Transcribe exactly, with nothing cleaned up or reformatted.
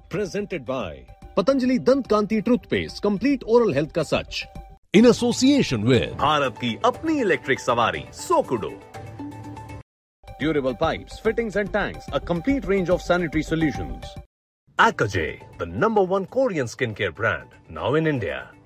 Presented by Patanjali Dant Kanti Toothpaste, complete oral health ka sach. In association with Bharat की अपनी electric सवारी सोकुडो. Durable pipes, fittings and tanks, a complete range of sanitary solutions. Akaje, the number one Korean skincare brand, now in India.